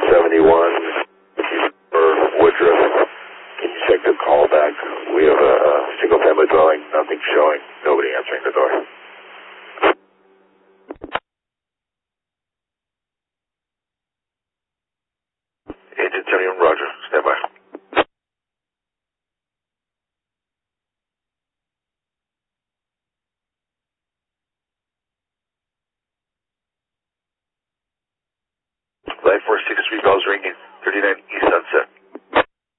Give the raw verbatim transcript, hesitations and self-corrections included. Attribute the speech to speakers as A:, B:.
A: seventy-one for Woodruff. Can you check the call back? We have a, a single family dwelling, nothing showing, nobody answering the door. Agent seventy-one, Roger, stand by. Line four six three bells ringing, thirty-nine East Sunset.